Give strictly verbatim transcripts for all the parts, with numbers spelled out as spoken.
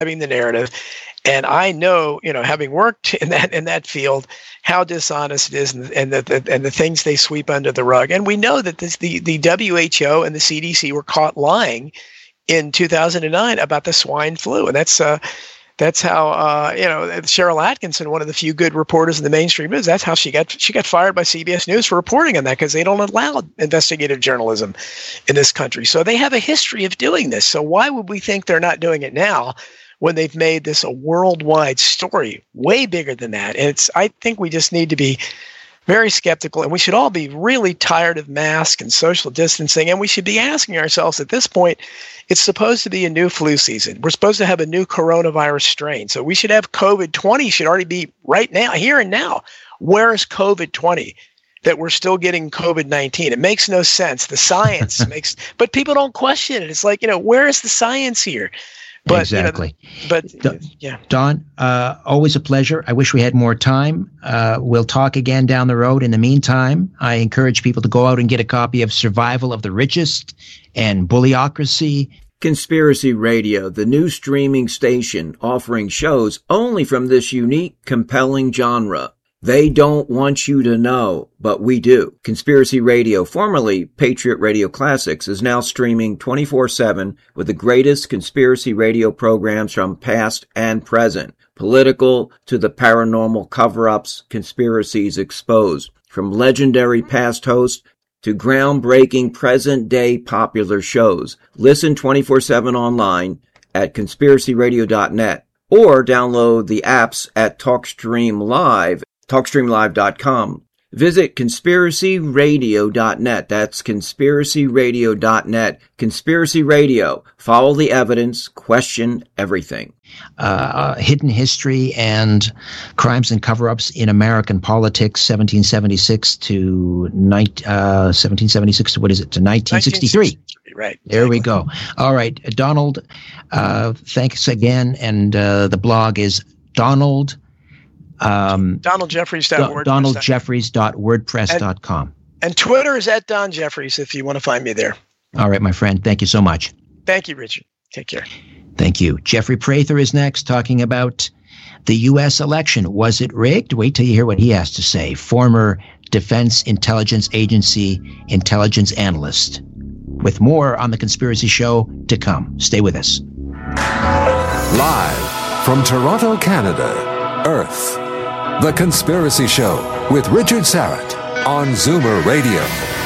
driving the narrative. And I know, you know, having worked in that in that field, how dishonest it is, and, and the, the and the things they sweep under the rug. And we know that this, the the W H O and the C D C were caught lying in two thousand nine about the swine flu, and that's uh, that's how uh, you know Cheryl Atkinson, one of the few good reporters in the mainstream news, that's how she got she got fired by C B S News for reporting on that, because they don't allow investigative journalism in this country. So they have a history of doing this. So why would we think they're not doing it now, when they've made this a worldwide story, way bigger than that? And it's, I think we just need to be very skeptical, and we should all be really tired of masks and social distancing, and we should be asking ourselves at this point, it's supposed to be a new flu season. We're supposed to have a new coronavirus strain. So we should have COVID twenty should already be right now, here and now. Where is COVID twenty? That we're still getting COVID nineteen. It makes no sense. The science makes, but people don't question it. It's like, you know, where is the science here? But, exactly. You know, but Don, yeah, Don, uh, always a pleasure. I wish we had more time. Uh, we'll talk again down the road. In the meantime, I encourage people to go out and get a copy of Survival of the Richest and Bullyocracy. Conspiracy Radio, the new streaming station offering shows only from this unique, compelling genre. They don't want you to know, but we do. Conspiracy Radio, formerly Patriot Radio Classics, is now streaming twenty-four seven with the greatest conspiracy radio programs from past and present. Political to the paranormal cover-ups, conspiracies exposed. From legendary past hosts to groundbreaking present-day popular shows. Listen twenty-four seven online at conspiracy radio dot net or download the apps at TalkStream Live. talkstream live dot com. Visit conspiracy radio dot net. That's conspiracy radio dot net. Conspiracy Radio. Follow the evidence. Question everything. Uh, hidden history and crimes and cover-ups in American politics, seventeen seventy-six to ni- uh, seventeen seventy-six to what is it? To nineteen sixty-three. Right. There we go. All right, Donald. Uh, thanks again, and uh, the blog is Donald. Um, Donald Jeffries dot wordpress. Donald Jeffries dot wordpress dot com. And, and Twitter is at Don Jeffries if you want to find me there. All right, my friend. Thank you so much. Thank you, Richard. Take care. Thank you. Jeffrey Prather is next, talking about the U S election. Was it rigged? Wait till you hear what he has to say. Former Defense Intelligence Agency intelligence analyst. With more on The Conspiracy Show to come. Stay with us. Live from Toronto, Canada, Earth. The Conspiracy Show with Richard Syrett on Zoomer Radio.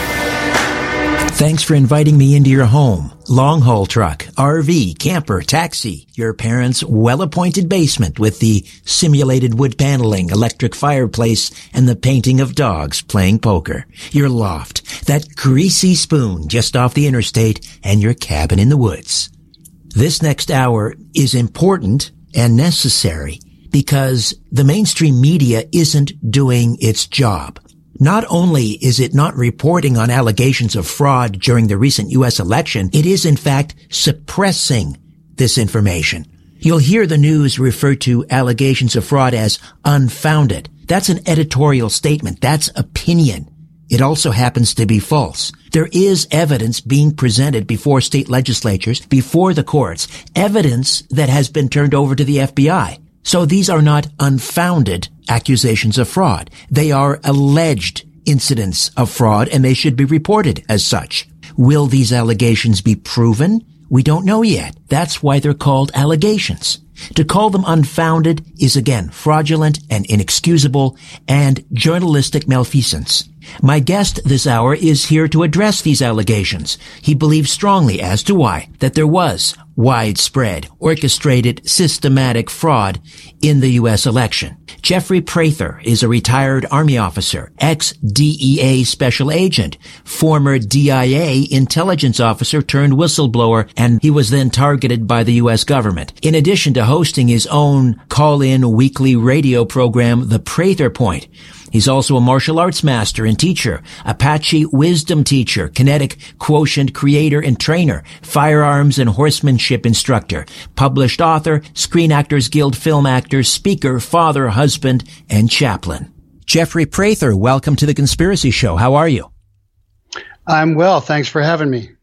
Thanks for inviting me into your home. Long-haul truck, R V, camper, taxi, your parents' well-appointed basement with the simulated wood paneling, electric fireplace, and the painting of dogs playing poker. Your loft, that greasy spoon just off the interstate, and your cabin in the woods. This next hour is important and necessary because the mainstream media isn't doing its job. Not only is it not reporting on allegations of fraud during the recent U S election, it is in fact suppressing this information. You'll hear the news refer to allegations of fraud as unfounded. That's an editorial statement. That's opinion. It also happens to be false. There is evidence being presented before state legislatures, before the courts, evidence that has been turned over to the F B I. So these are not unfounded accusations of fraud. They are alleged incidents of fraud, and they should be reported as such. Will these allegations be proven? We don't know yet. That's why they're called allegations. To call them unfounded is, again, fraudulent and inexcusable and journalistic malfeasance. My guest this hour is here to address these allegations. He believes strongly as to why that there was widespread, orchestrated, systematic fraud in the U S election. Jeffrey Prather is a retired Army officer, ex-D E A special agent, former D I A intelligence officer turned whistleblower, and he was then targeted by the U S government. In addition to hosting his own call-in weekly radio program, The Prather Point, he's also a martial arts master and teacher, Apache wisdom teacher, kinetic quotient creator and trainer, firearms and horsemanship instructor, published author, Screen Actors Guild film actor, speaker, father, husband, and chaplain. Jeffrey Prather, welcome to The Conspiracy Show. How are you? I'm well. Thanks for having me.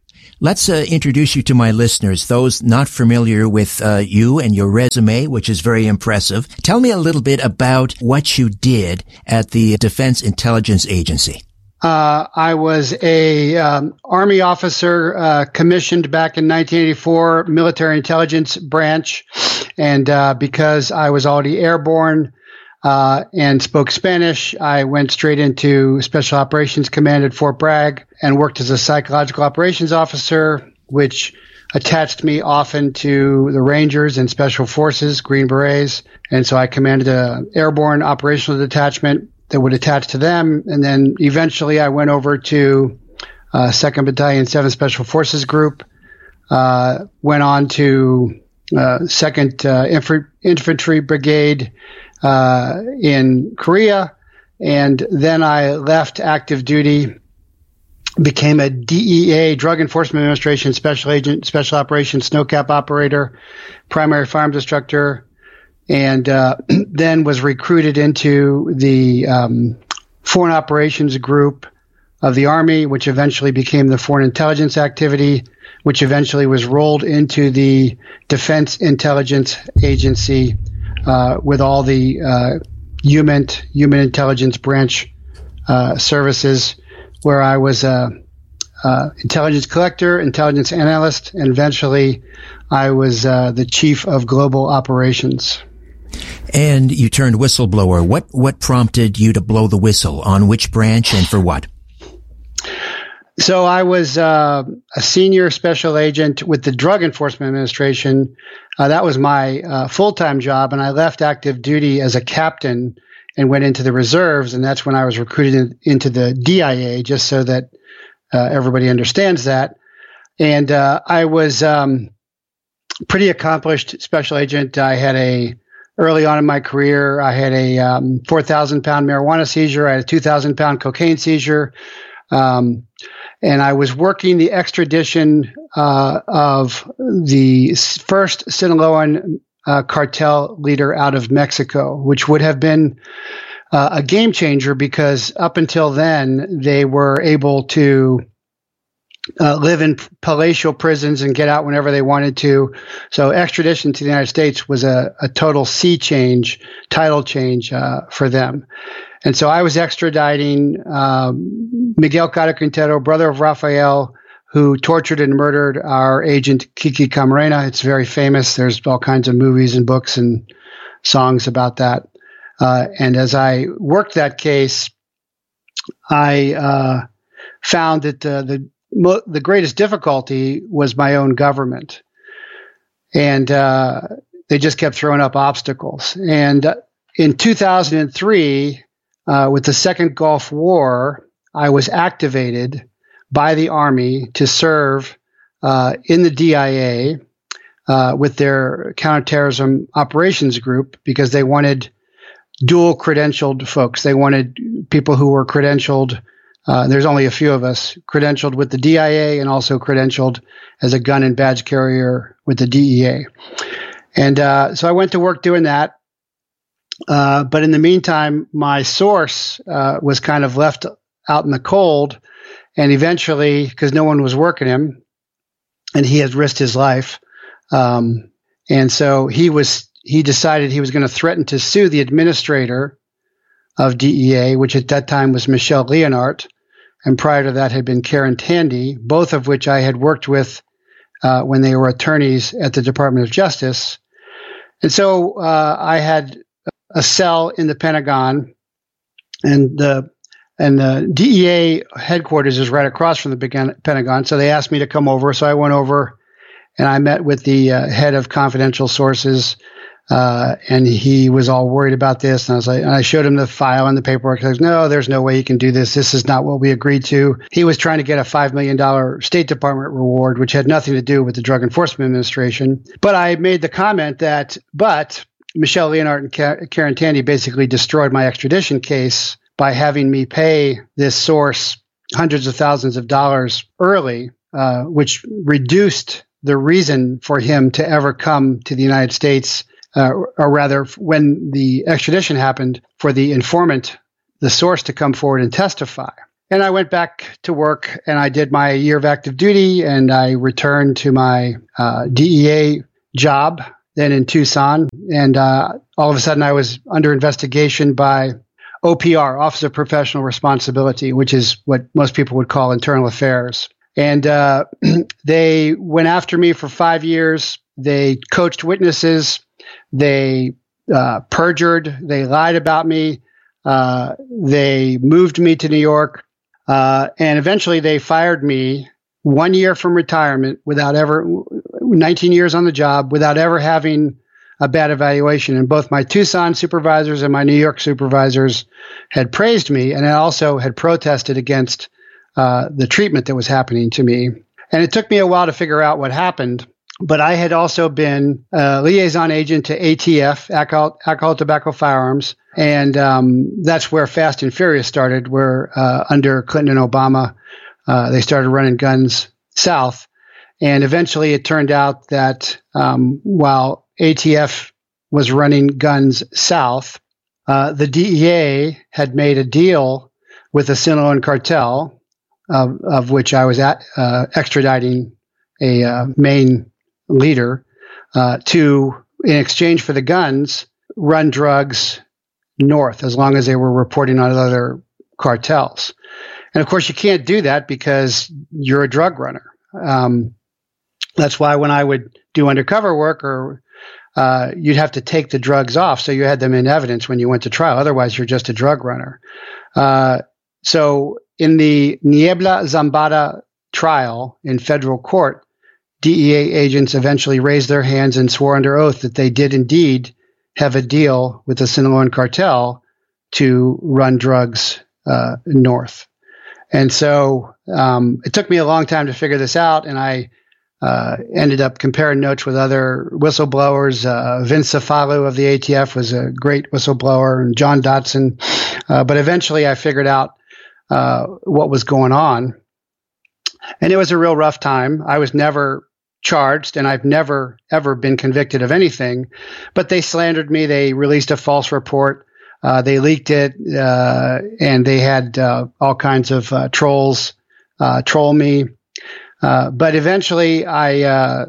Let's uh, introduce you to my listeners, those not familiar with uh, you and your resume, which is very impressive. Tell me a little bit about what you did at the Defense Intelligence Agency. Uh, I was a um, Army officer uh, commissioned back in nineteen eighty-four, military intelligence branch. And uh, because I was already airborne uh, and spoke Spanish, I went straight into Special Operations Command at Fort Bragg and worked as a psychological operations officer, which attached me often to the Rangers and Special Forces, Green Berets. And so I commanded an airborne operational detachment that would attach to them. And then eventually I went over to uh, second Battalion, seventh Special Forces Group, uh, went on to uh, second uh, Inf- Infantry Brigade uh, in Korea. And then I left active duty, became a D E A, Drug Enforcement Administration Special Agent, Special Operations Snowcap Operator, primary firearms instructor, and uh, then was recruited into the um, Foreign Operations Group of the Army, which eventually became the Foreign Intelligence Activity, which eventually was rolled into the Defense Intelligence Agency uh, with all the uh, human, human intelligence branch uh, services, where I was a, a intelligence collector, intelligence analyst, and eventually I was uh, the chief of global operations. And you turned whistleblower. What what prompted you to blow the whistle? On which branch and for what? So I was uh, a senior special agent with the Drug Enforcement Administration. Uh, that was my uh, full-time job, and I left active duty as a captain and went into the reserves, and that's when I was recruited in, into the D I A, just so that uh, everybody understands that. And uh, I was um, pretty accomplished special agent. I had a Early on in my career, I had a um, four thousand pound marijuana seizure. I had a two thousand pound cocaine seizure. Um, and I was working the extradition uh, of the first Sinaloan uh, cartel leader out of Mexico, which would have been uh, a game changer because up until then, they were able to Uh, live in palatial prisons and get out whenever they wanted to. So extradition to the United States was a, a total sea change, title change uh, for them. And so I was extraditing um, Miguel Caro Quintero, brother of Rafael, who tortured and murdered our agent Kiki Camarena. It's very famous. There's all kinds of movies and books and songs about that. Uh, and as I worked that case, I uh, found that uh, the Mo- the greatest difficulty was my own government. And uh, they just kept throwing up obstacles. And uh, in two thousand three, uh, with the Second Gulf War, I was activated by the Army to serve uh, in the D I A uh, with their counterterrorism operations group because they wanted dual credentialed folks. They wanted people who were credentialed. Uh, there's only a few of us credentialed with the D I A and also credentialed as a gun and badge carrier with the D E A. And uh, so I went to work doing that. Uh, but in the meantime, my source uh, was kind of left out in the cold. And eventually, because no one was working him, and he had risked his life, um, and so he was he decided he was going to threaten to sue the administrator of D E A, which at that time was Michelle Leonhardt, and prior to that had been Karen Tandy, both of which I had worked with uh, when they were attorneys at the Department of Justice. And so uh, I had a cell in the Pentagon, and the and the D E A headquarters is right across from the Pentagon. So they asked me to come over, so I went over, and I met with the uh, head of confidential sources. Uh, and he was all worried about this. And I was like, and I showed him the file and the paperwork. He goes, no, there's no way you can do this. This is not what we agreed to. He was trying to get a five million dollars State Department reward, which had nothing to do with the Drug Enforcement Administration. But I made the comment that, but Michelle Leonhardt and Ka- Karen Tandy basically destroyed my extradition case by having me pay this source hundreds of thousands of dollars early, uh, which reduced the reason for him to ever come to the United States. Uh, or rather, when the extradition happened, for the informant, the source, to come forward and testify. and I went back to work, and I did my year of active duty, and I returned to my uh, D E A job then in Tucson. And uh, all of a sudden, I was under investigation by O P R, Office of Professional Responsibility, which is what most people would call internal affairs. And uh, they went after me for five years. They coached witnesses. They uh, perjured. They lied about me. Uh, they moved me to New York. Uh, and eventually they fired me one year from retirement without ever, nineteen years on the job, without ever having a bad evaluation. And both my Tucson supervisors and my New York supervisors had praised me, and I also had protested against uh, the treatment that was happening to me. And it took me a while to figure out what happened, but I had also been a liaison agent to A T F, Alcohol, Alcohol Tobacco Firearms, and um, that's where Fast and Furious started, where uh, under Clinton and Obama, uh, they started running guns south. And eventually it turned out that um, while A T F was running guns south, uh, the D E A had made a deal with the Sinaloan cartel, of, of which I was at, uh, extraditing a uh, main leader, uh, to, in exchange for the guns, run drugs north, as long as they were reporting on other cartels. And of course, you can't do that because you're a drug runner. Um, that's why when I would do undercover work, or uh, you'd have to take the drugs off, so you had them in evidence when you went to trial. Otherwise, you're just a drug runner. Uh, so in the Niebla Zambada trial in federal court, D E A agents eventually raised their hands and swore under oath that they did indeed have a deal with the Sinaloan cartel to run drugs uh, north. And so um, it took me a long time to figure this out, and I uh, ended up comparing notes with other whistleblowers. Uh, Vince Cefalu of the A T F was a great whistleblower, and John Dotson. Uh, but eventually I figured out uh, what was going on. And it was a real rough time. I was never charged, and I've never, ever been convicted of anything. But they slandered me. They released a false report. Uh, they leaked it, uh, and they had uh, all kinds of uh, trolls uh, troll me. Uh, but eventually I uh,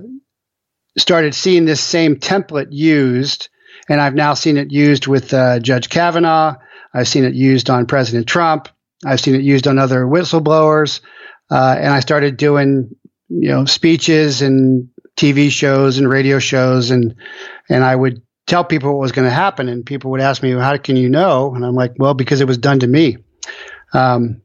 started seeing this same template used, and I've now seen it used with uh, Judge Kavanaugh. I've seen it used on President Trump. I've seen it used on other whistleblowers. Uh, and I started doing, you know, speeches and T V shows and radio shows, and and I would tell people what was going to happen, and people would ask me, well, how can you know? And I'm like, well, because it was done to me. Um,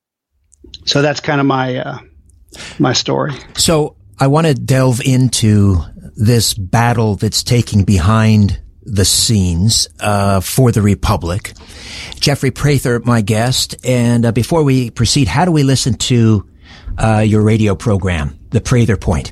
so that's kind of my uh, my story. So I want to delve into this battle that's taking behind the scenes uh, for the Republic. Jeffrey Prather, my guest. And uh, before we proceed, how do we listen to uh, your radio program, The Prather Point?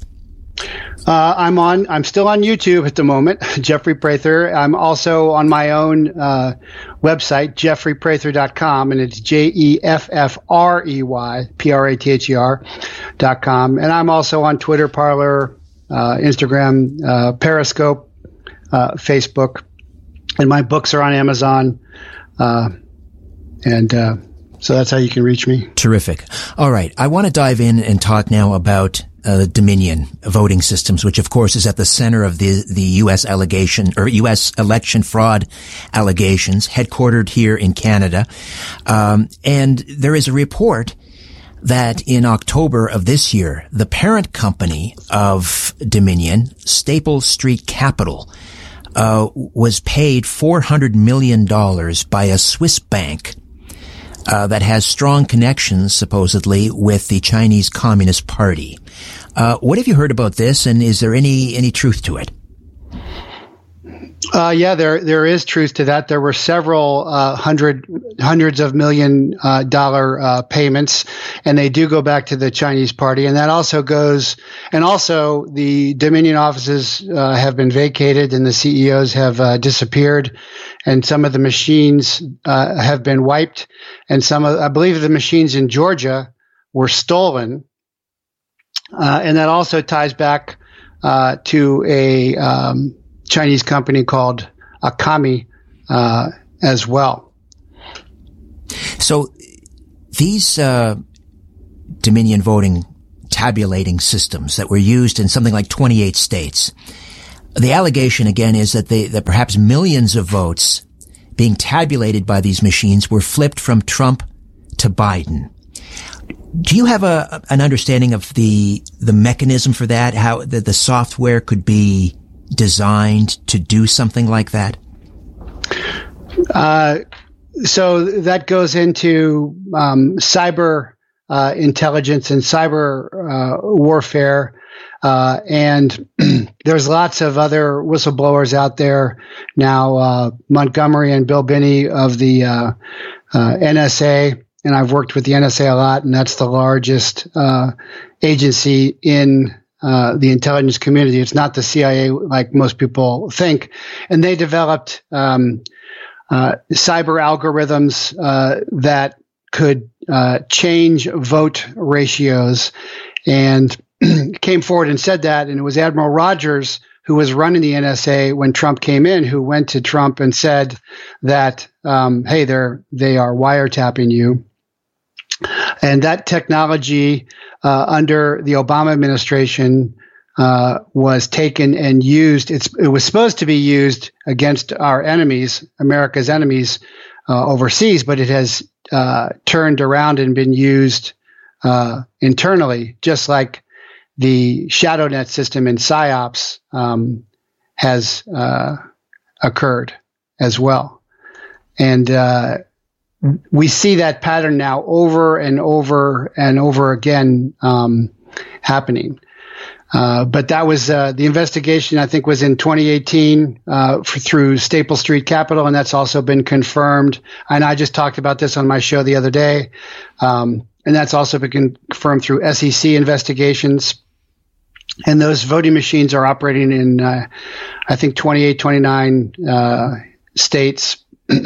Uh, I'm on, I'm still on YouTube at the moment, Jeffrey Prather. I'm also on my own, uh, website, jeffrey prather dot com, and it's J E F F R E Y, P R A T H E R dot com. And I'm also on Twitter, Parler, uh, Instagram, uh, Periscope, uh, Facebook, and my books are on Amazon. Uh, and, uh, so that's how you can reach me. Terrific. All right. I want to dive in and talk now about uh, Dominion voting systems, which of course is at the center of the, the U S allegation or U S election fraud allegations, headquartered here in Canada. Um, and there is a report that in October of this year, the parent company of Dominion, Staple Street Capital, uh, was paid four hundred million dollars by a Swiss bank Uh, that has strong connections, supposedly, with the Chinese Communist Party. Uh, what have you heard about this, and is there any any truth to it? Uh, yeah, there there is truth to that. There were several uh, hundred hundreds of million uh, dollar uh, payments, and they do go back to the Chinese Party. And that also goes, and also the Dominion offices uh, have been vacated, and the C E Os have uh, disappeared, and some of the machines uh, have been wiped, and some of, I believe, the machines in Georgia were stolen, uh, and that also ties back uh, to a um, Chinese company called Akami uh, as well. So these uh, Dominion voting tabulating systems that were used in something like twenty-eight states, the allegation again is that they, that perhaps millions of votes being tabulated by these machines were flipped from Trump to Biden. Do you have a an understanding of the the mechanism for that? How the, the software could be designed to do something like that? Uh, so that goes into um, cyber uh, intelligence and cyber uh, warfare. Uh, and there's lots of other whistleblowers out there now. Uh, Montgomery and Bill Binney of the uh, uh, N S A, and I've worked with the N S A a lot, and that's the largest uh, agency in uh, the intelligence community. It's not the C I A like most people think, and they developed um, uh, cyber algorithms uh, that could uh, change vote ratios, and came forward and said that, and it was Admiral Rogers, who was running the N S A when Trump came in, who went to Trump and said that, um, hey, they're, they are wiretapping you. And that technology uh, under the Obama administration uh, was taken and used. It's, it was supposed to be used against our enemies, America's enemies uh, overseas, but it has uh, turned around and been used uh, internally, just like the ShadowNet system in PsyOps um, has uh, occurred as well. And uh, we see that pattern now over and over and over again um, happening. Uh, but that was uh, the investigation, I think, was in twenty eighteen uh, for, through Staple Street Capital, and that's also been confirmed. And I just talked about this on my show the other day. Um, and that's also been confirmed through S E C investigations. And those voting machines are operating in, uh, I think, twenty-eight, twenty-nine uh, states.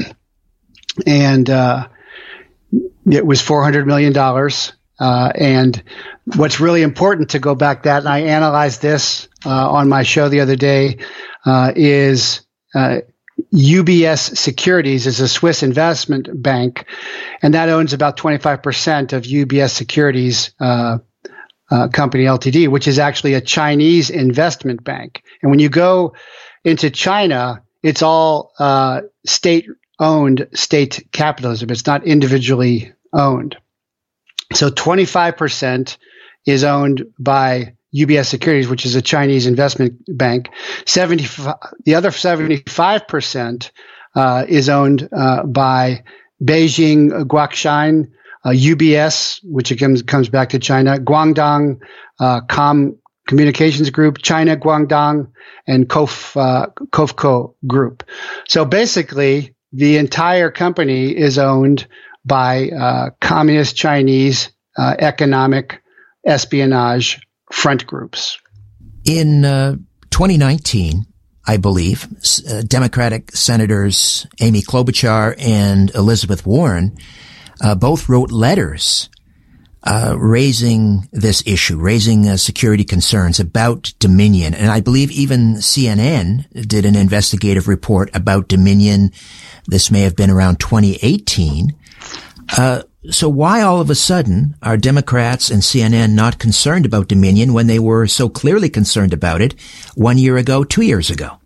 And uh, it was four hundred million dollars. Uh, and what's really important to go back that, and I analyzed this uh, on my show the other day, uh, is uh, U B S Securities is a Swiss investment bank, and that owns about twenty-five percent of U B S Securities uh, uh, Company Limited, which is actually a Chinese investment bank. And when you go into China, it's all uh, state-owned state capitalism. It's not individually owned. So twenty-five percent is owned by U B S Securities, which is a Chinese investment bank. seventy the other seventy-five percent uh, is owned uh, by Beijing Guoxin, uh, U B S, which comes comes back to China, Guangdong uh, Com Communications Group, China Guangdong, and Cof, uh, Cofco Group. So basically, the entire company is owned by uh, communist Chinese uh, economic espionage front groups. In uh, twenty nineteen, I believe, uh, Democratic Senators Amy Klobuchar and Elizabeth Warren uh, both wrote letters uh, raising this issue, raising uh, security concerns about Dominion. And I believe even C N N did an investigative report about Dominion. This may have been around twenty eighteen. Uh, so why all of a sudden are Democrats and C N N not concerned about Dominion when they were so clearly concerned about it one year ago, two years ago?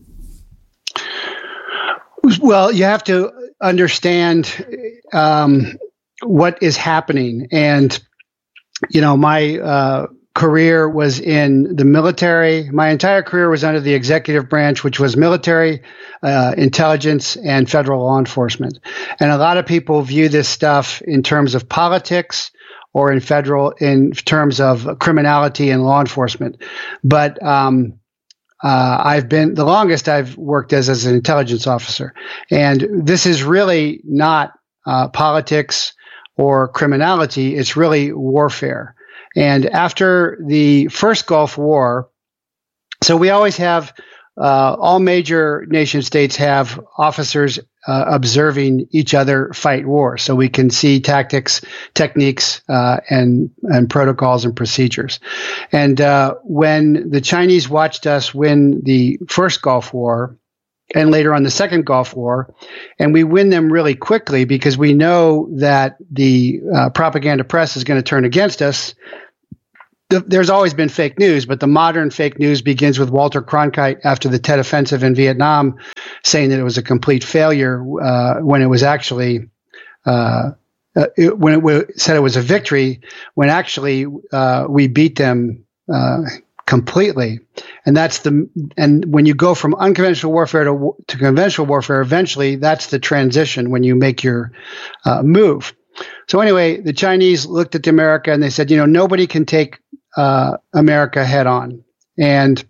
Well, you have to understand um, what is happening. And, you know, my uh, career was in the military. My entire career was under the executive branch, which was military, uh, intelligence, and federal law enforcement. And a lot of people view this stuff in terms of politics or in federal, in terms of criminality and law enforcement. But um, uh, I've been, the longest I've worked as, as an intelligence officer. And this is really not uh, politics or criminality. It's really warfare. And after the first Gulf War, so we always have, uh, all major nation states have officers uh, observing each other fight wars. So we can see tactics, techniques, uh, and, and protocols and procedures. And uh, when the Chinese watched us win the first Gulf War, and later on the Second Gulf War. And we win them really quickly because we know that the uh, propaganda press is going to turn against us. The, there's always been fake news, but the modern fake news begins with Walter Cronkite after the Tet Offensive in Vietnam, saying that it was a complete failure uh, when it was actually uh, uh, it, when it w- said it was a victory, when actually uh, we beat them uh, completely. And that's the and when you go from unconventional warfare to to conventional warfare, eventually that's the transition when you make your uh, move. So anyway, the Chinese looked at America and they said, you know, nobody can take uh, America head on, and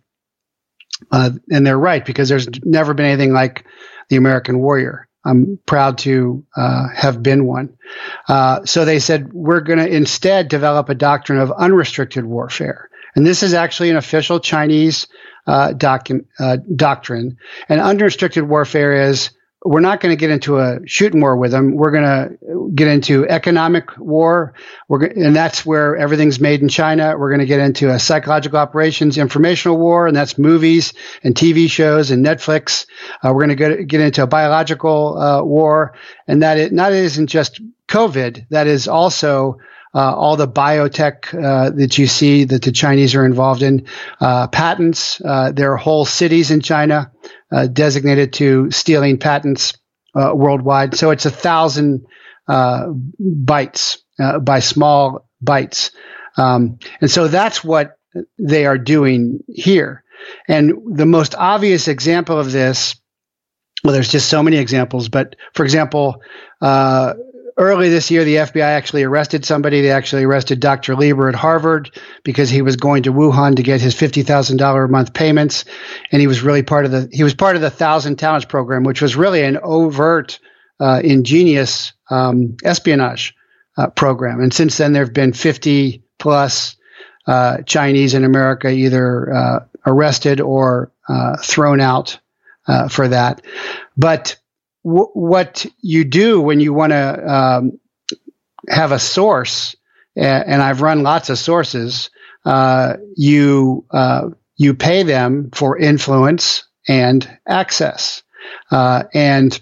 uh, and they're right, because there's never been anything like the American warrior. I'm proud to uh, have been one. Uh, so they said, we're going to instead develop a doctrine of unrestricted warfare. And this is actually an official Chinese uh, docu- uh, doctrine. And unrestricted warfare is, we're not going to get into a shooting war with them. We're going to get into economic war. We're go- and that's where everything's made in China. We're going to get into a psychological operations, informational war, and that's movies and T V shows and Netflix. Uh, we're going to get, get into a biological uh, war, and that it not isn't just COVID. That is also Uh, all the biotech uh, that you see that the Chinese are involved in, uh, patents. Uh, there are whole cities in China uh, designated to stealing patents uh, worldwide. So it's a thousand uh, bytes uh, by small bytes. Um, and so that's what they are doing here. And the most obvious example of this, well, there's just so many examples, but for example, uh, early this year, the F B I actually arrested somebody. They actually arrested Doctor Lieber at Harvard because he was going to Wuhan to get his fifty thousand dollars a month payments. And he was really part of the, he was part of the Thousand Talents program, which was really an overt, uh, ingenious, um, espionage, uh, program. And since then, there have been fifty plus, uh, Chinese in America either, uh, arrested or, uh, thrown out, uh, for that. But w- what you do when you want to, um, have a source, uh, and I've run lots of sources, uh, you, uh, you pay them for influence and access. Uh, and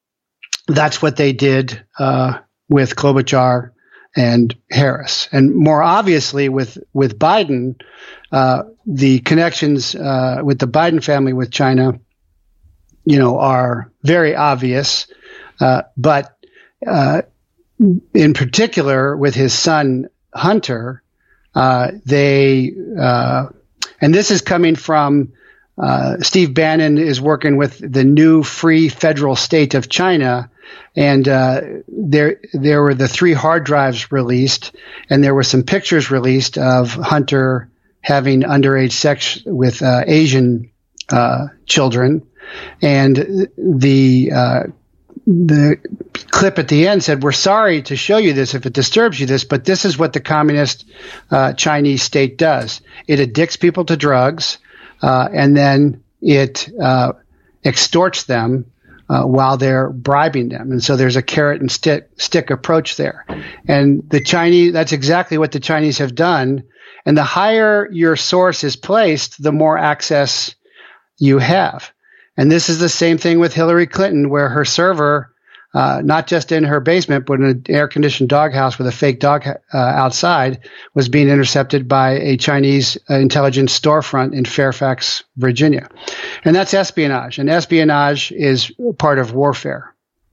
that's what they did, uh, with Klobuchar and Harris. And more obviously with, with Biden, uh, the connections, uh, with the Biden family with China, you know, are very obvious. Uh, but, uh, in particular with his son, Hunter, uh, they, uh, and this is coming from, uh, Steve Bannon is working with the new Free Federal State of China. And, uh, there, there were the three hard drives released, and there were some pictures released of Hunter having underage sex with, uh, Asian, uh, children. And the, uh, the clip at the end said, we're sorry to show you this if it disturbs you this, but this is what the communist uh, Chinese state does. It addicts people to drugs, uh, and then it uh, extorts them uh, while they're bribing them. And so there's a carrot and stick, stick approach there. And the Chinese, that's exactly what the Chinese have done. And the higher your source is placed, the more access you have. And this is the same thing with Hillary Clinton, where her server, uh, not just in her basement, but in an air-conditioned doghouse with a fake dog uh, outside, was being intercepted by a Chinese uh, intelligence storefront in Fairfax, Virginia. And that's espionage. And espionage is part of warfare.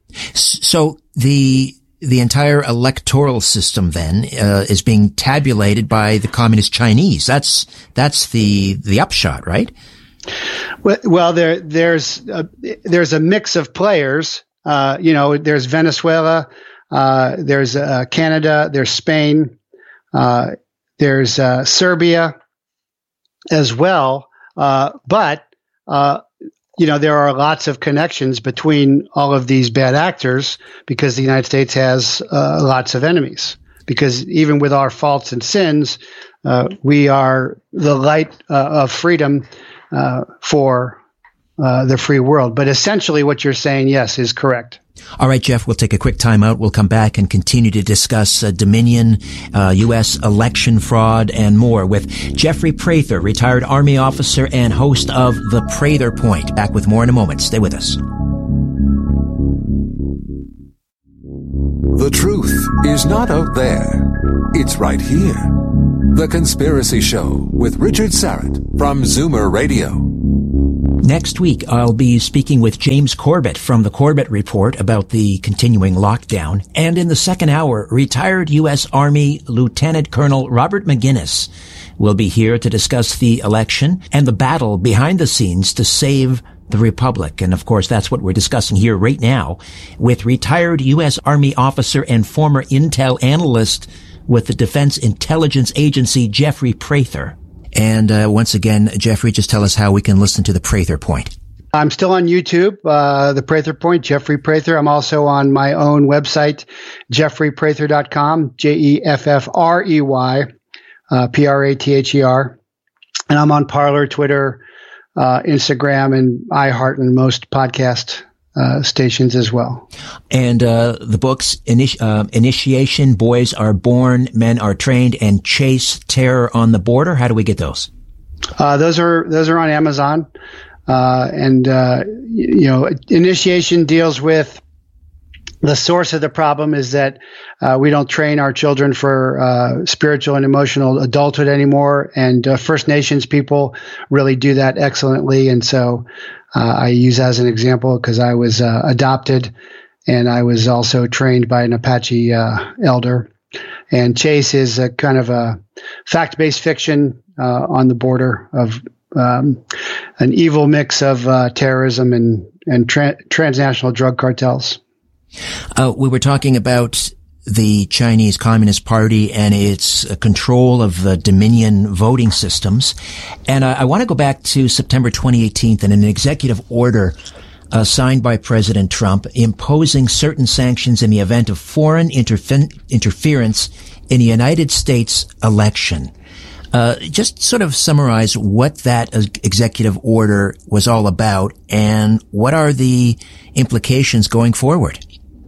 So the the entire electoral system then uh, is being tabulated by the communist Chinese. That's that's the the upshot, right? Well, well, there, there's a, there's a mix of players. Uh, you know, there's Venezuela, uh, there's uh, Canada, there's Spain, uh, there's uh, Serbia as well. Uh, but uh, you know, there are lots of connections between all of these bad actors because the United States has uh, lots of enemies. Because even with our faults and sins, uh, we are the light uh, of freedom. Uh, for uh, the free world. But essentially what you're saying, yes, is correct. All right, Jeff, we'll take a quick time out. We'll come back and continue to discuss uh, Dominion, uh, U S election fraud, and more with Jeffrey Prather, retired Army officer and host of The Prather Point. Back with more in a moment. Stay with us. The truth is not out there. It's right here. The Conspiracy Show with Richard Syrett from Zoomer Radio. Next week, I'll be speaking with James Corbett from the Corbett Report about the continuing lockdown. And in the second hour, retired U S Army Lieutenant Colonel Robert McGinnis will be here to discuss the election and the battle behind the scenes to save the Republic. And of course, that's what we're discussing here right now with retired U S Army officer and former intel analyst with the Defense Intelligence Agency, Jeffrey Prather. And uh, once again, Jeffrey, just tell us how we can listen to the Prather Point. I'm still on YouTube, uh, the Prather Point, Jeffrey Prather. I'm also on my own website, jeffrey prather dot com, J E F F R E Y, uh, P R A T H E R. And I'm on Parler, Twitter, uh, Instagram, and iHeart, and most podcast uh, stations as well. And uh, the books, Initi- uh, Initiation, Boys Are Born, Men Are Trained, and Chase, Terror on the Border. How do we get those? Uh, those are those are on Amazon. Uh, and, uh, you know, Initiation deals with the source of the problem is that uh, we don't train our children for uh, spiritual and emotional adulthood anymore. And uh, First Nations people really do that excellently. And so uh, I use that as an example because I was uh, adopted and I was also trained by an Apache uh, elder. And Chase is a kind of a fact-based fiction uh, on the border of um, an evil mix of uh, terrorism and, and tra- transnational drug cartels. Uh, we were talking about the Chinese Communist Party and its uh, control of the Dominion voting systems. And I, I want to go back to September twenty eighteen and an executive order uh, signed by President Trump imposing certain sanctions in the event of foreign interfe- interference in the United States election. Uh, just sort of summarize what that uh, executive order was all about and what are the implications going forward?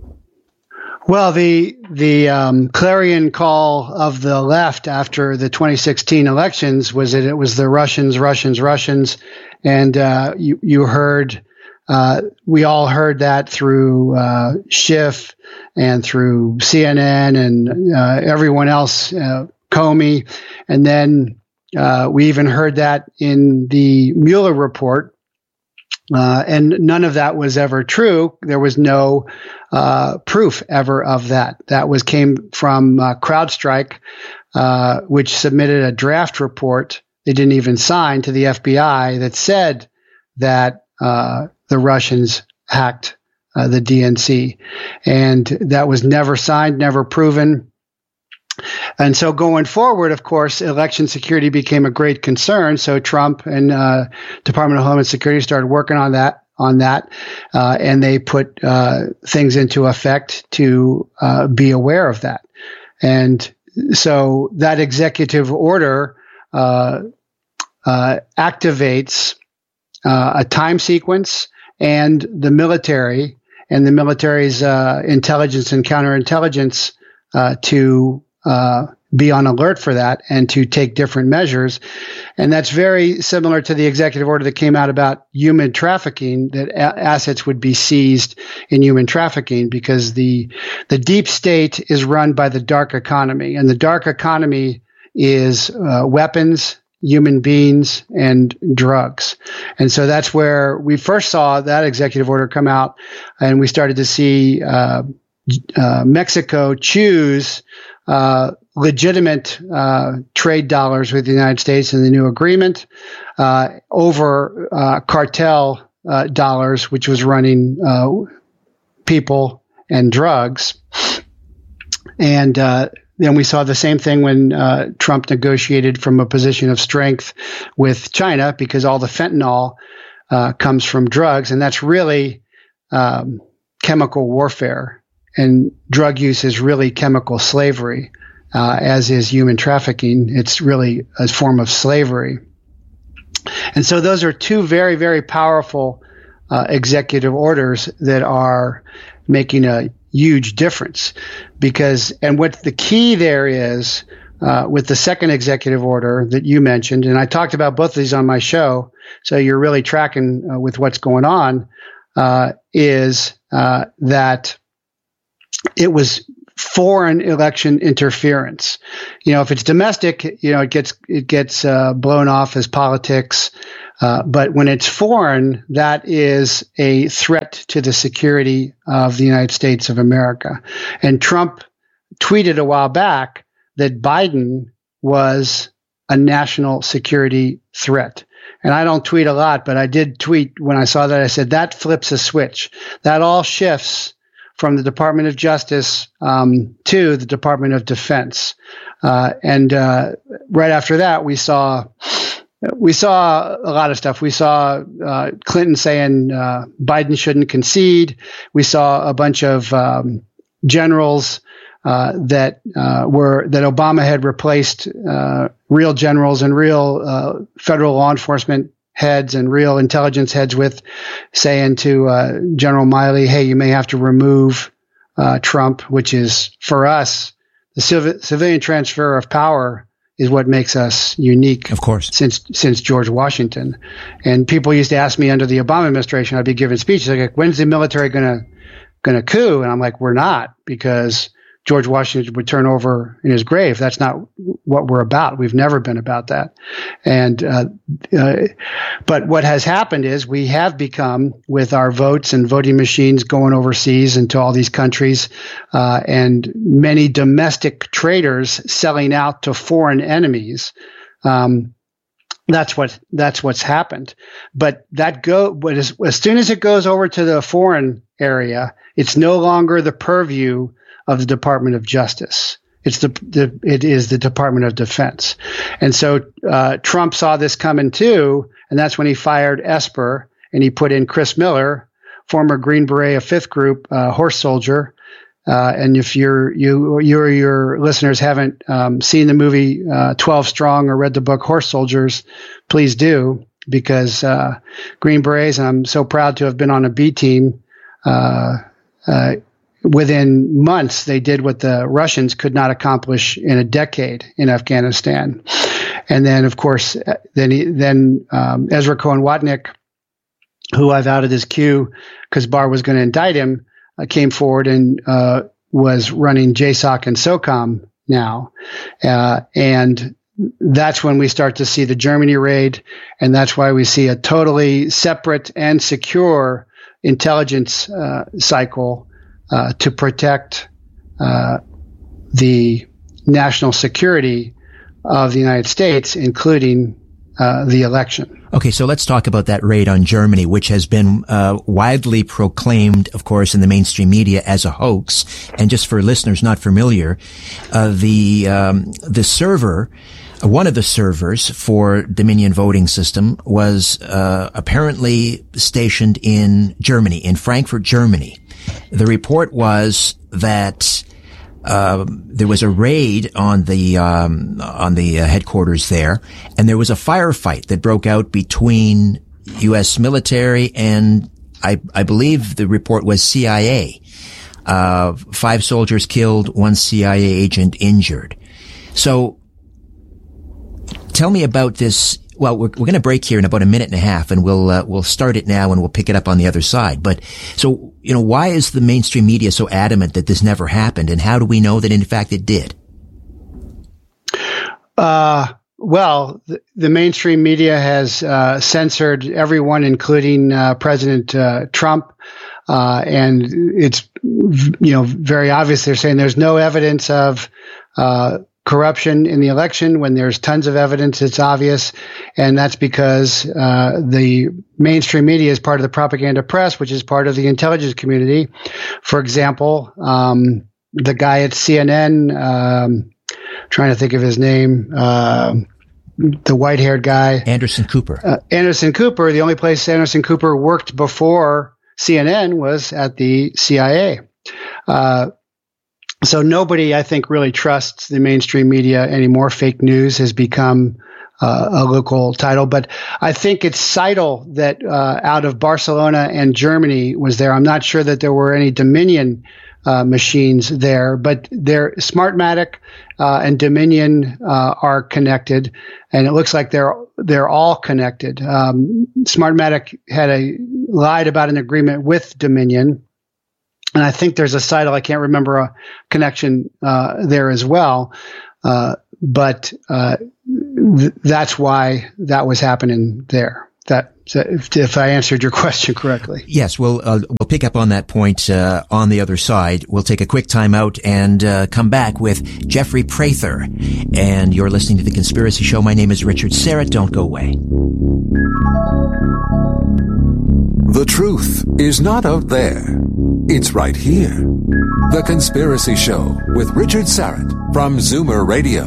Well, the the um, clarion call of the left after the twenty sixteen elections was that it was the Russians, Russians, Russians, and uh, you you heard uh, we all heard that through uh, Schiff and through C N N and uh, everyone else, uh, Comey, and then uh, we even heard that in the Mueller report. Uh, and none of that was ever true. There was no uh, proof ever of that. That was came from uh, CrowdStrike, uh, which submitted a draft report they didn't even sign to the F B I that said that uh, the Russians hacked uh, the D N C. And that was never signed, never proven. And so going forward, of course, election security became a great concern. So Trump and uh, Department of Homeland Security started working on that, on that, uh, and they put uh, things into effect to uh, be aware of that. And so that executive order uh, uh, activates uh, a time sequence and the military and the military's uh, intelligence and counterintelligence uh, to Uh, be on alert for that and to take different measures. And that's very similar to the executive order that came out about human trafficking, that a- assets would be seized in human trafficking because the the deep state is run by the dark economy. And the dark economy is uh, weapons, human beings, and drugs. And so that's where we first saw that executive order come out, and we started to see uh, uh, Mexico choose Uh, legitimate uh, trade dollars with the United States in the new agreement uh, over uh, cartel uh, dollars, which was running uh, people and drugs. And uh, then we saw the same thing when uh, Trump negotiated from a position of strength with China, because all the fentanyl uh, comes from drugs, and that's really um, chemical warfare. And drug use is really chemical slavery, uh, as is human trafficking. It's really a form of slavery. And so those are two very, very powerful uh, executive orders that are making a huge difference. Because, and what the key there is uh, with the second executive order that you mentioned, and I talked about both of these on my show, so you're really tracking uh, with what's going on, uh, is uh, that it was foreign election interference. You know, if it's domestic, you know, it gets it gets uh, blown off as politics. Uh, but when it's foreign, that is a threat to the security of the United States of America. And Trump tweeted a while back that Biden was a national security threat. And I don't tweet a lot, but I did tweet when I saw that. I said, that flips a switch. That all shifts from the Department of Justice um, to the Department of Defense. Uh, and uh, right after that, we saw we saw a lot of stuff. We saw uh, Clinton saying uh, Biden shouldn't concede. We saw a bunch of um, generals uh, that uh, were that Obama had replaced uh, real generals and real uh, federal law enforcement heads and real intelligence heads with, saying to uh, General Milley, hey, you may have to remove uh, Trump, which is, for us, the civ- civilian transfer of power is what makes us unique. Of course. Since since George Washington. And people used to ask me under the Obama administration, I'd be giving speeches like, when's the military going to going to coup? And I'm like, we're not, because George Washington would turn over in his grave. That's not what we're about. We've never been about that. And, uh, uh, but what has happened is we have become, with our votes and voting machines going overseas into all these countries, uh, and many domestic traders selling out to foreign enemies, um, That's what that's what's happened. But that go but as, as soon as it goes over to the foreign area, it's no longer the purview of the Department of Justice. It's the, the it is the Department of Defense. And so uh, Trump saw this coming too, and that's when he fired Esper and he put in Chris Miller, former Green Beret of Fifth Group, uh, horse soldier. Uh, and if you're, you, you or your listeners haven't um, seen the movie uh, twelve Strong or read the book Horse Soldiers, please do, because uh, Green Berets, and I'm so proud to have been on a B team, uh, uh, within months, they did what the Russians could not accomplish in a decade in Afghanistan. And then, of course, then he, then um, Ezra Cohen Watnick, who I've outed as Q because Barr was going to indict him, uh, came forward and uh, was running J SOC and SOCOM now. Uh, and that's when we start to see the Germany raid, and that's why we see a totally separate and secure intelligence uh, cycle Uh, to protect uh, the national security of the United States, including uh, the election. Okay, so let's talk about that raid on Germany, which has been uh, widely proclaimed, of course, in the mainstream media as a hoax. And just for listeners not familiar, uh, the um, the server, one of the servers for Dominion voting system was uh, apparently stationed in Germany, in Frankfurt, Germany. The report was that uh, there was a raid on the um, on the uh, headquarters there, and there was a firefight that broke out between U S military and I, I believe the report was C I A. Uh, five soldiers killed, one C I A agent injured. So, tell me about this. Well, we're, we're going to break here in about a minute and a half, and we'll uh, we'll start it now, and we'll pick it up on the other side. But so, you know, why is the mainstream media so adamant that this never happened, and how do we know that in fact it did? Uh, well, the, the mainstream media has uh, censored everyone, including uh, President uh, Trump, uh, and it's you know very obvious. They're saying there's no evidence of Uh, corruption in the election, when there's tons of evidence. It's obvious. And that's because uh, the mainstream media is part of the propaganda press, which is part of the intelligence community. For example, um, the guy at C N N, um, trying to think of his name, uh, the white-haired guy. Anderson Cooper. Uh, Anderson Cooper, the only place Anderson Cooper worked before C N N was at the C I A. Uh, So nobody, I think, really trusts the mainstream media anymore. Fake news has become uh, a local title. But I think it's Seidel that uh, out of Barcelona and Germany was there. I'm not sure that there were any Dominion uh, machines there, but they're Smartmatic uh, and Dominion uh, are connected, and it looks like they're they're all connected. Um, Smartmatic had a lied about an agreement with Dominion. And I think there's a Seidel, I can't remember a connection uh, there as well. Uh, but uh, th- that's why that was happening there. That if, if I answered your question correctly. Yes, we'll uh, we'll pick up on that point uh, on the other side. We'll take a quick time out and uh, come back with Jeffrey Prather. And you're listening to The Conspiracy Show. My name is Richard Syrett. Don't go away. The truth is not out there. It's right here. The Conspiracy Show with Richard Syrett from Zoomer Radio.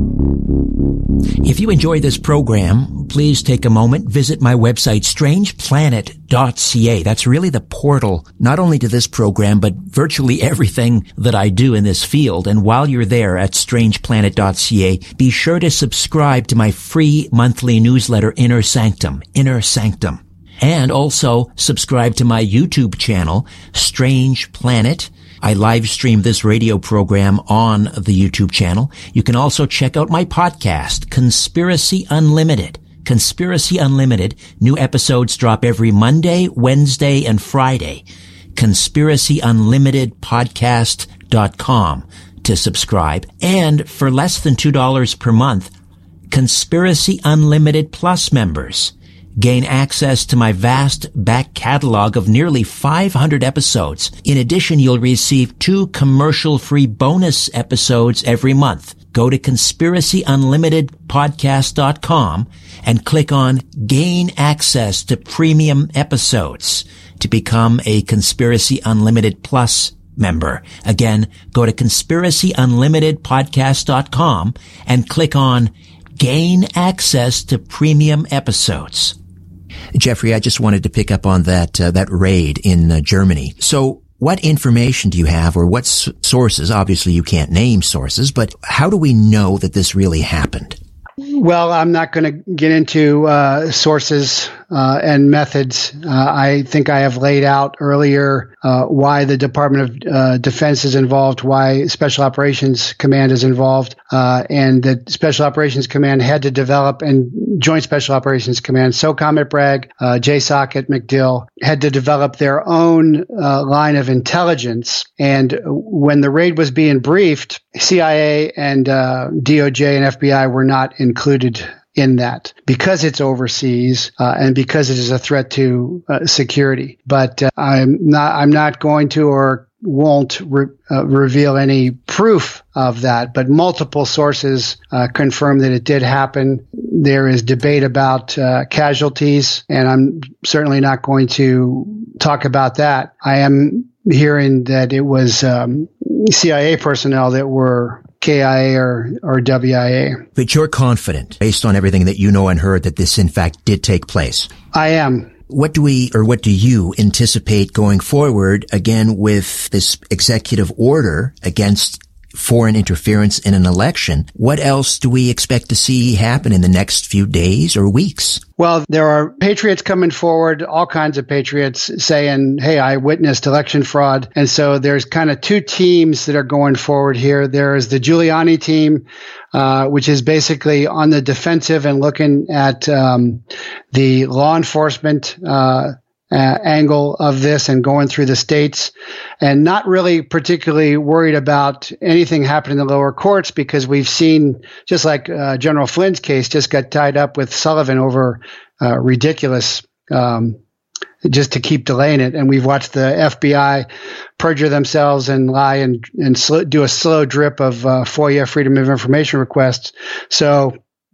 If you enjoy this program, please take a moment, visit my website, strange planet dot c a. That's really the portal, not only to this program, but virtually everything that I do in this field. And while you're there at strange planet dot c a, be sure to subscribe to my free monthly newsletter, Inner Sanctum. Inner Sanctum. And also subscribe to my YouTube channel, Strange Planet. I live stream this radio program on the YouTube channel. You can also check out my podcast, Conspiracy Unlimited. Conspiracy Unlimited. New episodes drop every Monday, Wednesday, and Friday. conspiracy unlimited podcast dot com to subscribe. And for less than two dollars per month, Conspiracy Unlimited Plus members gain access to my vast back catalog of nearly five hundred episodes. In addition, you'll receive two commercial-free bonus episodes every month. Go to conspiracy unlimited podcast dot com and click on Gain Access to Premium Episodes to become a Conspiracy Unlimited Plus member. Again, go to conspiracy unlimited podcast dot com and click on Gain Access to Premium Episodes. Jeffrey, I just wanted to pick up on that uh, that raid in uh, Germany. So what information do you have, or what s- sources? Obviously, you can't name sources, but how do we know that this really happened? Well, I'm not going to get into uh, sources uh, and methods. Uh, I think I have laid out earlier uh, why the Department of uh, Defense is involved, why Special Operations Command is involved, uh, and that Special Operations Command had to develop, and Joint Special Operations Command, SOCOM at Bragg, uh, J SOC at MacDill, had to develop their own uh, line of intelligence. And when the raid was being briefed, C I A and uh, D O J and F B I were not included in that because it's overseas uh, and because it is a threat to uh, security. But uh, I'm not I'm not going to or won't re- uh, reveal any proof of that. But multiple sources uh, confirm that it did happen. There is debate about uh, casualties, and I'm certainly not going to talk about that. I am hearing that it was um, C I A personnel that were K I A or, or W I A. But you're confident, based on everything that you know and heard, that this in fact did take place. I am. What do we, or what do you anticipate going forward, again, with this executive order against foreign interference in an election? What else do we expect to see happen in the next few days or weeks? Well, there are patriots coming forward, all kinds of patriots saying, hey, I witnessed election fraud. And so there's kind of two teams that are going forward here. There is the Giuliani team, uh, which is basically on the defensive and looking at um, the law enforcement uh Uh, angle of this and going through the states, and not really particularly worried about anything happening in the lower courts, because we've seen, just like uh, General Flynn's case just got tied up with Sullivan over uh, ridiculous, um, just to keep delaying it. And we've watched the F B I perjure themselves and lie and, and sl- do a slow drip of uh, FOIA, Freedom of Information requests. So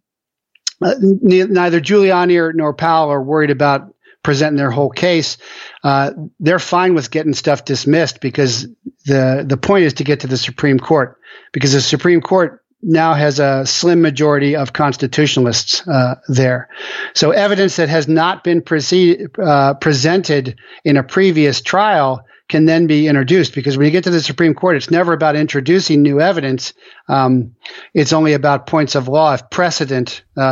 uh, ne- neither Giuliani or, nor Powell are worried about presenting their whole case. Uh, they're fine with getting stuff dismissed, because the the point is to get to the Supreme Court, because the Supreme Court now has a slim majority of constitutionalists uh, there. So evidence that has not been proceed, uh, presented in a previous trial can then be introduced, because when you get to the Supreme Court, it's never about introducing new evidence. Um, it's only about points of law. If precedent uh,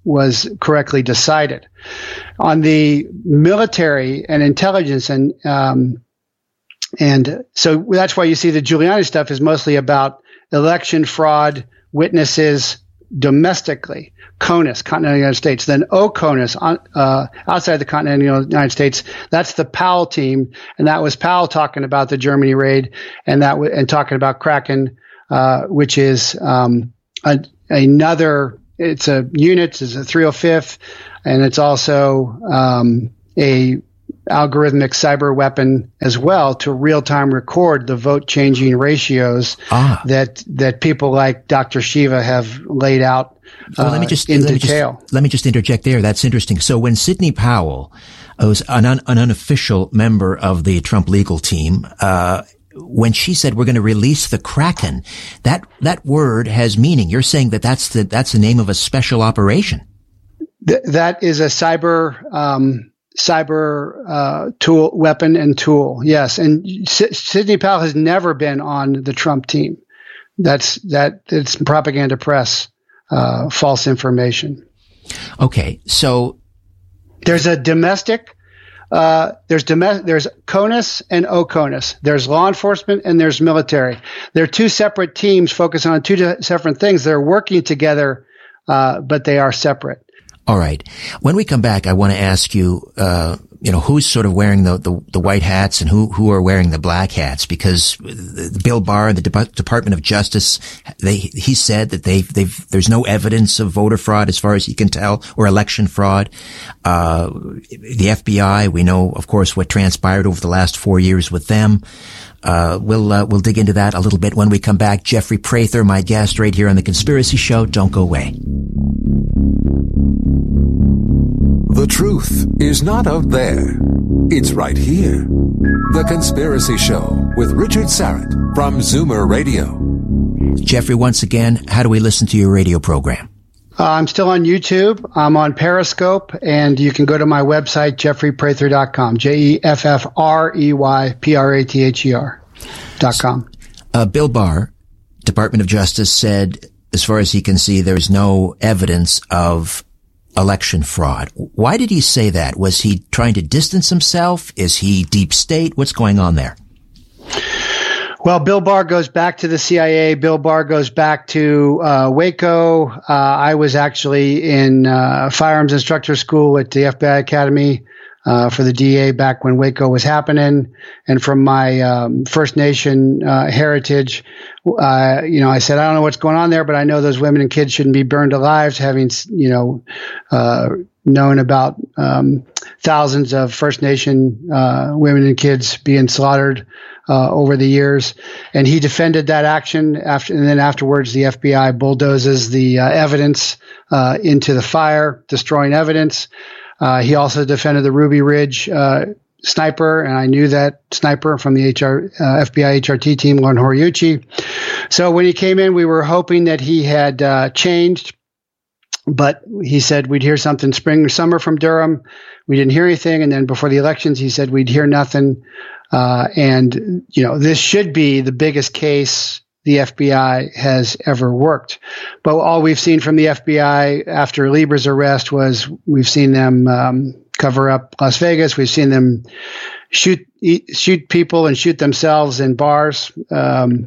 was correctly decided. On the military and intelligence, and um, and so that's why you see the Giuliani stuff is mostly about election fraud, witnesses domestically, CONUS, Continental United States, then OCONUS on, uh, outside the Continental United States. That's the Powell team, and that was Powell talking about the Germany raid, and that w- and talking about Kraken, uh, which is um, a, another. It's a unit, it's a three oh fifth, and it's also um, a algorithmic cyber weapon as well to real-time record the vote-changing ratios ah. that that people like Doctor Shiva have laid out uh, well, let me just, in let detail. Me just, let me just interject there. That's interesting. So when Sidney Powell was an, un, an unofficial member of the Trump legal team, uh, when she said we're going to release the Kraken, that that word has meaning. You're saying that that's the that's the name of a special operation. Th- that is a cyber um, cyber uh, tool, weapon, and tool. Yes, and S- Sidney Powell has never been on the Trump team. That's that. It's propaganda press, uh, false information. Okay, so there's a domestic. Uh, there's domestic, there's CONUS and OCONUS. There's law enforcement and there's military. They're two separate teams focusing on two di- separate things. They're working together, uh, but they are separate. All right. When we come back, I want to ask you, uh, you know, who's sort of wearing the, the, the white hats and who, who are wearing the black hats? Because Bill Barr, the De- Department of Justice, they, he said that they've, they've, there's no evidence of voter fraud as far as he can tell, or election fraud. Uh, the F B I, we know, of course, what transpired over the last four years with them. Uh, we'll, uh, we'll dig into that a little bit when we come back. Jeffrey Prather, my guest right here on The Conspiracy Show. Don't go away. The truth is not out there. It's right here. The Conspiracy Show with Richard Syrett from Zoomer Radio. Jeffrey, once again, how do we listen to your radio program? Uh, I'm still on YouTube. I'm on Periscope, and you can go to my website, jeffrey prather dot com, J E F F R E Y P R A T H E R dot com. Uh, Bill Barr, Department of Justice, said, as far as he can see, there's no evidence of election fraud. Why did he say that? Was he trying to distance himself? Is he deep state? What's going on there? Well, Bill Barr goes back to the C I A. Bill Barr goes back to uh, Waco. Uh, I was actually in uh, firearms instructor school at the F B I Academy uh, for the D A back when Waco was happening. And from my um, First Nation uh, heritage, uh, you know, I said, I don't know what's going on there, but I know those women and kids shouldn't be burned alive, having, you know, uh, known about um, thousands of First Nation uh, women and kids being slaughtered Uh, over the years. And he defended that action after, and then afterwards the F B I bulldozes the uh, evidence uh, into the fire, destroying evidence. Uh, he also defended the Ruby Ridge uh, sniper, and I knew that sniper from the H R, uh, F B I H R T team, Lauren Horiuchi. So when he came in, we were hoping that he had uh, changed, but he said we'd hear something spring or summer from Durham. We didn't hear anything, and then before the elections, he said we'd hear nothing. Uh, and, you know, this should be the biggest case the F B I has ever worked. But all we've seen from the F B I after Lieber's arrest was we've seen them um, cover up Las Vegas. We've seen them shoot eat, shoot people and shoot themselves in bars. Um,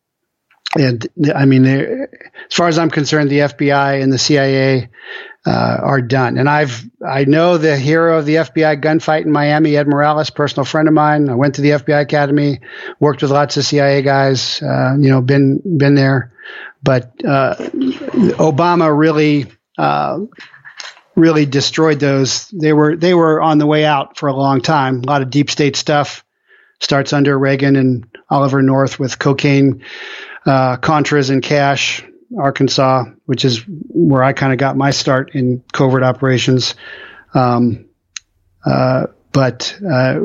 and, I mean, as far as I'm concerned, the F B I and the C I A Uh, are done. And I've, I know the hero of the F B I gunfight in Miami, Ed Morales, personal friend of mine. I went to the F B I Academy, worked with lots of C I A guys, uh, you know, been, been there. But, uh, Obama really, uh, really destroyed those. They were, they were on the way out for a long time. A lot of deep state stuff starts under Reagan and Oliver North with cocaine, uh, Contras and cash. Arkansas, which is where I kind of got my start in covert operations. Um, uh, but uh,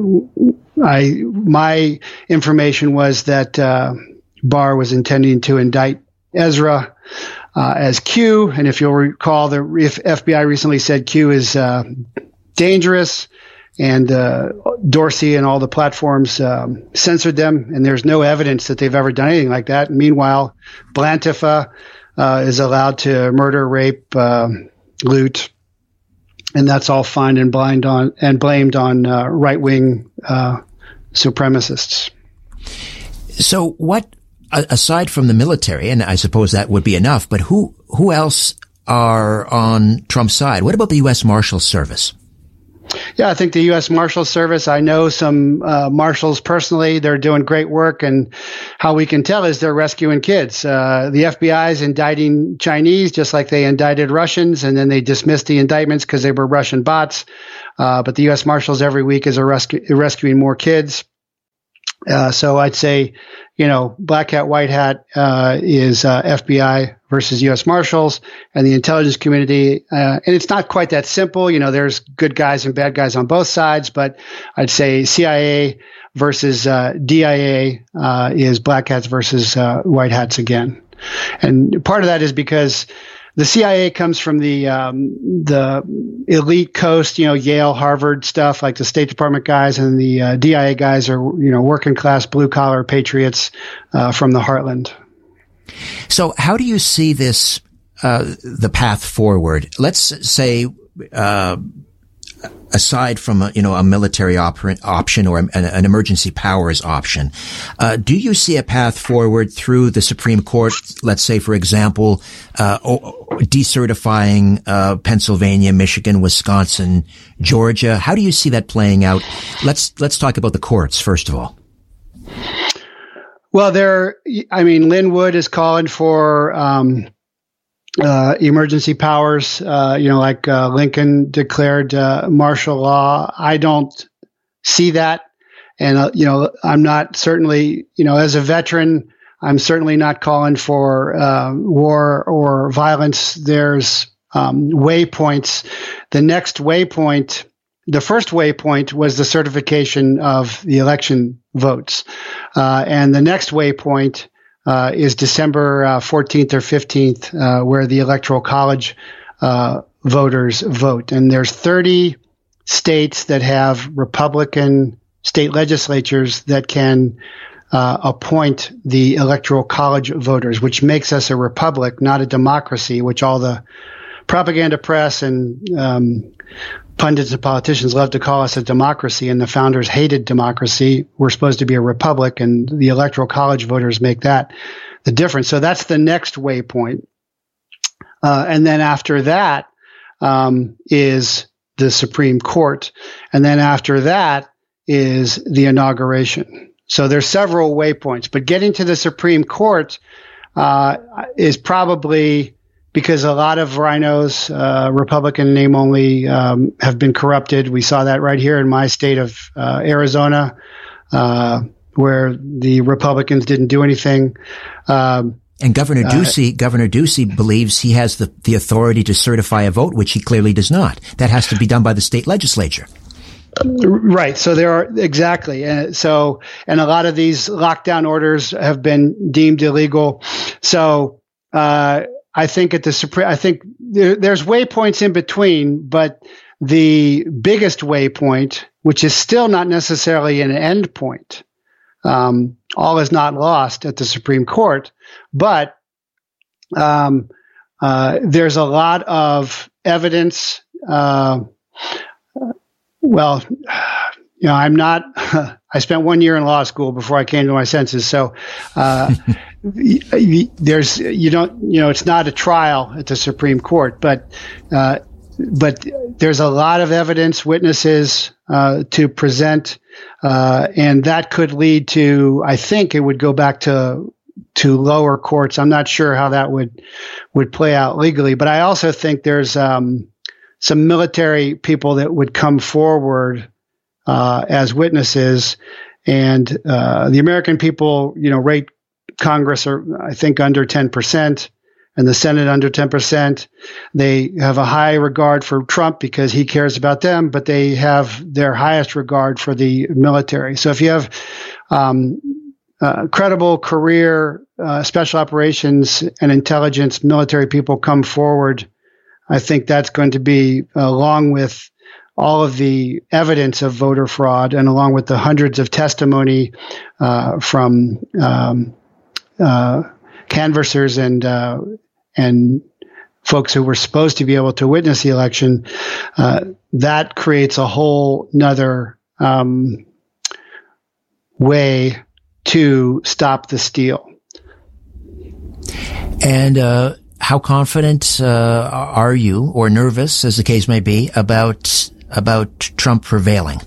I my information was that uh, Barr was intending to indict Ezra uh, as Q, and if you'll recall, the if F B I recently said Q is uh, dangerous, and uh, Dorsey and all the platforms um, censored them, and there's no evidence that they've ever done anything like that. Meanwhile, Blantifa uh, is allowed to murder, rape, uh, loot, and that's all fined and blind on and blamed on uh, right wing uh, supremacists. So, what aside from the military, and I suppose that would be enough, but who who else are on Trump's side? What about the U S Marshal Service? Yeah, I think the U S Marshal Service, I know some uh, marshals personally. They're doing great work, and how we can tell is they're rescuing kids. Uh, the F B I is indicting Chinese just like they indicted Russians, and then they dismissed the indictments because they were Russian bots. Uh, but the U S Marshals every week is a rescu- rescuing more kids. Uh, so I'd say, you know, black hat, white hat uh, is uh, F B I versus U S Marshals, and the intelligence community. Uh, and it's not quite that simple. You know, there's good guys and bad guys on both sides, but I'd say C I A versus uh, D I A uh, is black hats versus uh, white hats again. And part of that is because the C I A comes from the um, the elite coast, you know, Yale, Harvard stuff, like the State Department guys, and the uh, D I A guys are, you know, working class, blue collar patriots uh, from the heartland. So, how do you see this, uh, the path forward? Let's say, uh, aside from a, you know, a military op- option or an, an emergency powers option, uh, do you see a path forward through the Supreme Court? Let's say, for example, uh, decertifying uh, Pennsylvania, Michigan, Wisconsin, Georgia. How do you see that playing out? Let's let's talk about the courts first of all. Well, there. I mean, Lin Wood is calling for Um, Uh, emergency powers, uh, you know, like uh, Lincoln declared uh, martial law. I don't see that. And, uh, you know, I'm not certainly, you know, as a veteran, I'm certainly not calling for uh, war or violence. There's um, waypoints. The next waypoint, the first waypoint was the certification of the election votes. Uh, and the next waypoint Uh, is December uh, fourteenth or fifteenth, uh, where the Electoral College uh, voters vote. And there's thirty states that have Republican state legislatures that can uh, appoint the Electoral College voters, which makes us a republic, not a democracy, which all the propaganda press and um, pundits and politicians love to call us a democracy, and the founders hated democracy. We're supposed to be a republic, and the Electoral College voters make that the difference. So that's the next waypoint. Uh, and then after that um, is the Supreme Court. And then after that is the inauguration. So there's several waypoints. But getting to the Supreme Court uh, is probably – because a lot of rhinos, uh, Republican name only, um, have been corrupted. We saw that right here in my state of uh, Arizona, uh, where the Republicans didn't do anything. Um, and Governor Ducey, uh, Governor Ducey believes he has the, the authority to certify a vote, which he clearly does not. That has to be done by the state legislature. Right. So there are exactly. And so, and a lot of these lockdown orders have been deemed illegal. So, uh, I think at the Supreme, I think there, there's waypoints in between, but the biggest waypoint, which is still not necessarily an end point, um, all is not lost at the Supreme Court, but um, uh, there's a lot of evidence. Uh, well, you know, I'm not. I spent one year in law school before I came to my senses, so. Uh, There's, you don't, you know, it's not a trial at the Supreme Court, but, uh, but there's a lot of evidence, witnesses, uh, to present, uh, and that could lead to, I think it would go back to, to lower courts. I'm not sure how that would, would play out legally, but I also think there's, um, some military people that would come forward, uh, as witnesses, and, uh, the American people, you know, rate Congress are, I think, under ten percent, and the Senate under ten percent. They have a high regard for Trump because he cares about them, but they have their highest regard for the military. So if you have um, uh, credible career uh, special operations and intelligence military people come forward, I think that's going to be, along with all of the evidence of voter fraud and along with the hundreds of testimony uh, from um, Uh, canvassers and uh, and folks who were supposed to be able to witness the election, uh, that creates a whole nother um, way to stop the steal. And uh, how confident uh, are you, or nervous, as the case may be, about about Trump prevailing?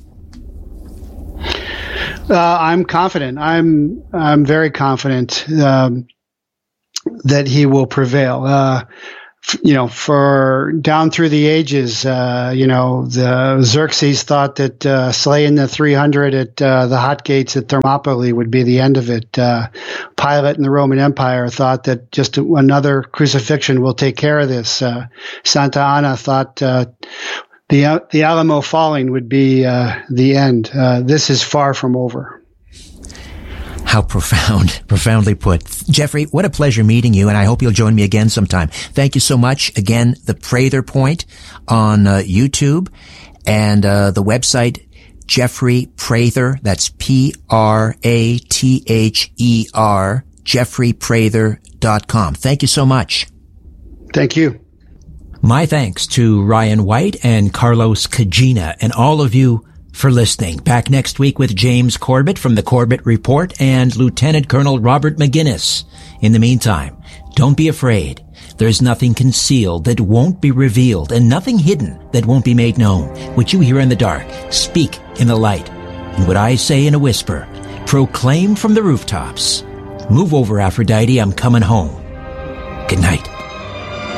Uh, I'm confident. I'm I'm very confident um, that he will prevail. Uh, f- you know, for down through the ages, uh, you know, the Xerxes thought that uh, slaying the three hundred at uh, the hot gates at Thermopylae would be the end of it. Uh, Pilate in the Roman Empire thought that just another crucifixion will take care of this. Uh, Santa Anna thought uh, the the Alamo falling would be uh, the end. Uh, this is far from over. How profound, profoundly put. Jeffrey, what a pleasure meeting you, and I hope you'll join me again sometime. Thank you so much. Again, The Prather Point on uh, YouTube, and uh, the website, Jeffrey Prather, that's P R A T H E R, jeffrey prather dot com. Thank you so much. Thank you. My thanks to Ryan White and Carlos Cagina and all of you for listening. Back next week with James Corbett from the Corbett Report and Lieutenant Colonel Robert McGinnis. In the meantime, don't be afraid. There's nothing concealed that won't be revealed, and nothing hidden that won't be made known. What you hear in the dark, speak in the light. And what I say in a whisper, proclaim from the rooftops. Move over, Aphrodite, I'm coming home. Good night.